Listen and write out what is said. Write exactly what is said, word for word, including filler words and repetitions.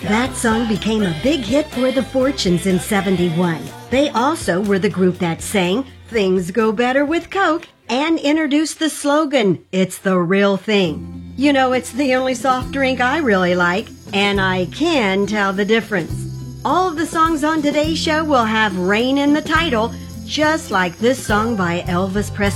That song became a big hit for the Fortunes in seventy-one. They also were the group that sang Things Go Better with Coke and introduced the slogan, It's the Real Thing. You know, it's the only soft drink I really like, and I can tell the difference. All of the songs on today's show will have rain in the title, just like this song by Elvis Presley.